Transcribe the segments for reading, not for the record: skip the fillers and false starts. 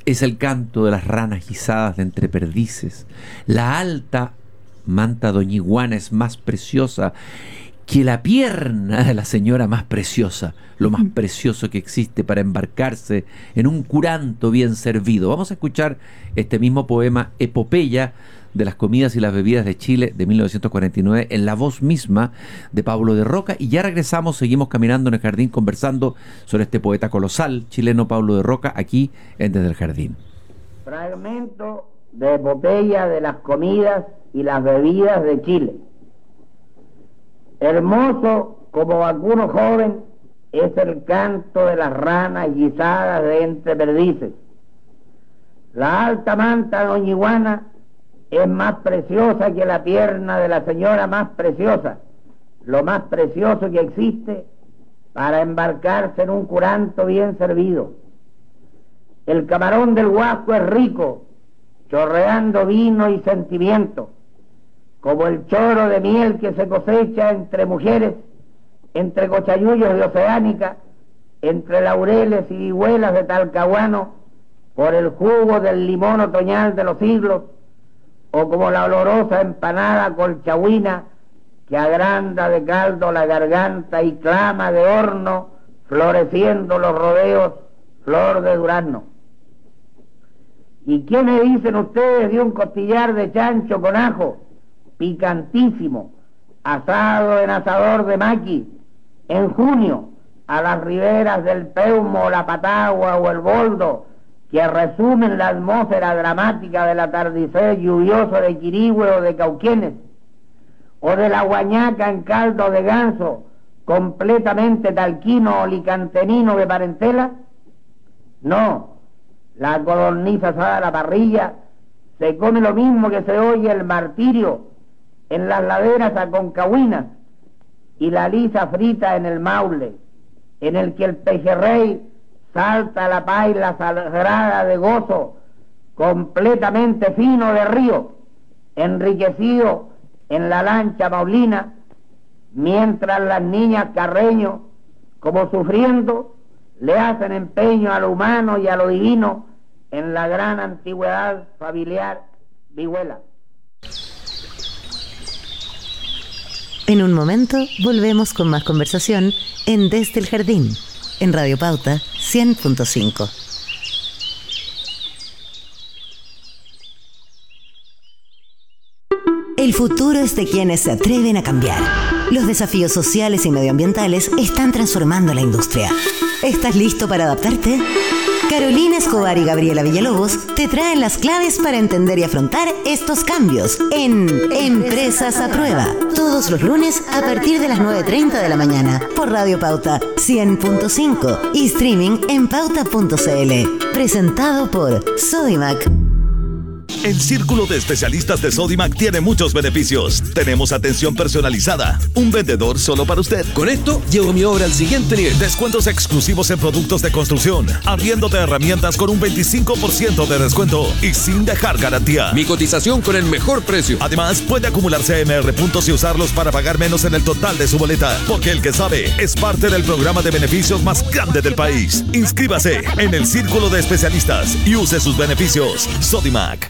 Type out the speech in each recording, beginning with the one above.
Es el canto de las ranas guisadas de entre perdices. La alta manta doña Iguana es más preciosa que la pierna de la señora más preciosa, lo más precioso que existe para embarcarse en un curanto bien servido. Vamos a escuchar este mismo poema, Epopeya de las comidas y las bebidas de Chile, de 1949, en la voz misma de Pablo de Roca, y ya regresamos, seguimos caminando en el jardín conversando sobre este poeta colosal chileno Pablo de Roca, aquí en Desde el Jardín. Fragmento de Epopeya de las comidas y las bebidas de Chile. Hermoso como vacuno joven es el canto de las ranas guisadas de entre perdices. La alta manta doña Iguana es más preciosa que la pierna de la señora más preciosa, lo más precioso que existe para embarcarse en un curanto bien servido. El camarón del Huasco es rico, chorreando vino y sentimiento, como el choro de miel que se cosecha entre mujeres, entre cochayullos de Oceánica, entre laureles y vihuelas de Talcahuano, por el jugo del limón otoñal de los siglos, o como la olorosa empanada colchahuina que agranda de caldo la garganta y clama de horno, floreciendo los rodeos, flor de durazno. ¿Y qué me dicen ustedes de un costillar de chancho con ajo, picantísimo, asado en asador de maqui, en junio, a las riberas del Peumo, la Patagua o el Boldo, que resumen la atmósfera dramática del atardecer lluvioso de Quirihue o de Cauquenes, o de la Huañaca en caldo de ganso, completamente talquino o licantenino de parentela? No, la codorniz asada a la parrilla se come lo mismo que se oye el martirio en las laderas aconcagüinas y la lisa frita en el Maule, en el que el pejerrey salta la paila sagrada de gozo, completamente fino de río, enriquecido en la lancha maulina, mientras las niñas carreños, como sufriendo, le hacen empeño a lo humano y a lo divino en la gran antigüedad familiar vihuela. En un momento volvemos con más conversación en Desde el Jardín, en Radio Pauta 100.5. El futuro es de quienes se atreven a cambiar. Los desafíos sociales y medioambientales están transformando la industria. ¿Estás listo para adaptarte? Carolina Escobar y Gabriela Villalobos te traen las claves para entender y afrontar estos cambios en Empresas a Prueba, todos los lunes a partir de las 9:30 de la mañana por Radio Pauta 100.5 y streaming en pauta.cl. Presentado por Sodimac. El Círculo de Especialistas de Sodimac tiene muchos beneficios. Tenemos atención personalizada, un vendedor solo para usted. Con esto, llevo mi obra al siguiente nivel. Descuentos exclusivos en productos de construcción, arriendo de herramientas con un 25% de descuento y sin dejar garantía. Mi cotización con el mejor precio. Además, puede acumular CMR puntos y usarlos para pagar menos en el total de su boleta, porque el que sabe es parte del programa de beneficios más grande del país. Inscríbase en el Círculo de Especialistas y use sus beneficios. Sodimac.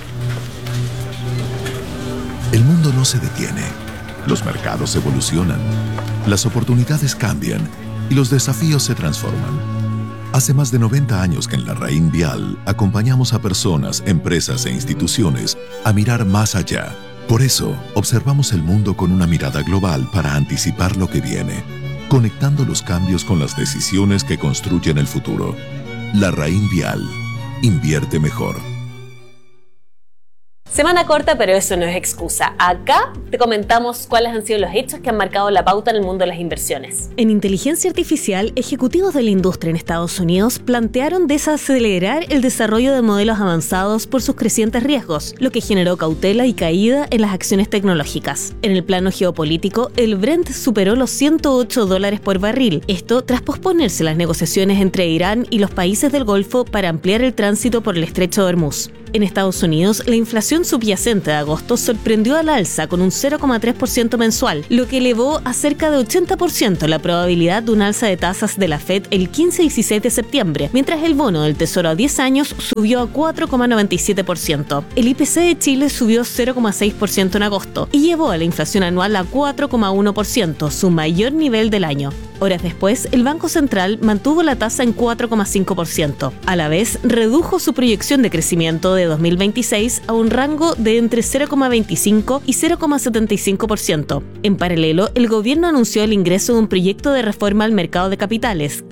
El mundo no se detiene, los mercados evolucionan, las oportunidades cambian y los desafíos se transforman. Hace más de 90 años que en la Raín Vial acompañamos a personas, empresas e instituciones a mirar más allá. Por eso, observamos el mundo con una mirada global para anticipar lo que viene, conectando los cambios con las decisiones que construyen el futuro. La Raín Vial. Invierte mejor. Semana corta, pero eso no es excusa. Acá te comentamos cuáles han sido los hechos que han marcado la pauta en el mundo de las inversiones. En inteligencia artificial, ejecutivos de la industria en Estados Unidos plantearon desacelerar el desarrollo de modelos avanzados por sus crecientes riesgos, lo que generó cautela y caída en las acciones tecnológicas. En el plano geopolítico, el Brent superó los $108 por barril, esto tras posponerse las negociaciones entre Irán y los países del Golfo para ampliar el tránsito por el estrecho de Hormuz. En Estados Unidos, la inflación inflación subyacente de agosto sorprendió al alza con un 0,3% mensual, lo que elevó a cerca de 80% la probabilidad de un alza de tasas de la Fed el 15 y 16 de septiembre, mientras el bono del Tesoro a 10 años subió a 4,97%. El IPC de Chile subió 0,6% en agosto y llevó a la inflación anual a 4,1%, su mayor nivel del año. Horas después, el Banco Central mantuvo la tasa en 4,5%. A la vez, redujo su proyección de crecimiento de 2026 a un rango de entre 0,25 y 0,75%. En paralelo, el gobierno anunció el ingreso de un proyecto de reforma al mercado de capitales